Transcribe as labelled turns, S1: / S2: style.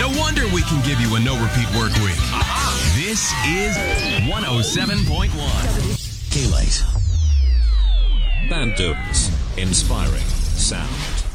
S1: No wonder we can give you a no-repeat work week. This is 107.1.
S2: K-Light.
S3: Band Dudes. Inspiring sound.